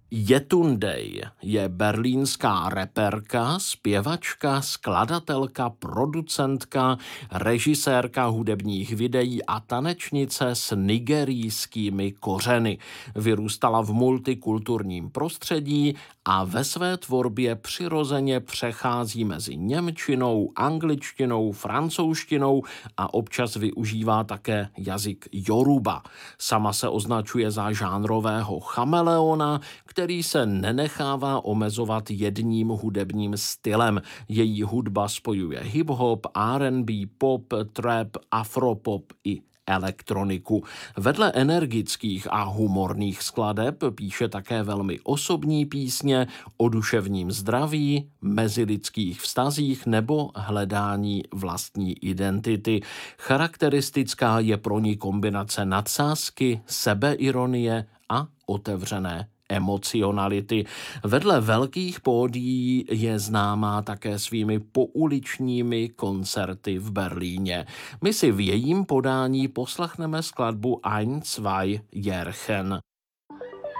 Yetunday je berlínská reperka, zpěvačka, skladatelka, producentka, režisérka hudebních videí a tanečnice s nigerijskými kořeny. Vyrůstala v multikulturním prostředí a ve své tvorbě přirozeně přechází mezi němčinou, angličtinou, francouzštinou a občas využívá také jazyk Yoruba. Sama se označuje za žánrového chameleona, který se nenechává omezovat jedním hudebním stylem. Její hudba spojuje hip-hop, R&B, pop, trap, afropop i elektroniku. Vedle energických a humorných skladeb píše také velmi osobní písně o duševním zdraví, mezilidských vztazích nebo hledání vlastní identity. Charakteristická je pro ní kombinace nadsázky, sebeironie a otevřené emocionality. Vedle velkých pódií je známá také svými pouličními koncerty v Berlíně. My si v jejím podání poslechneme skladbu Ein, zwei Jährchen.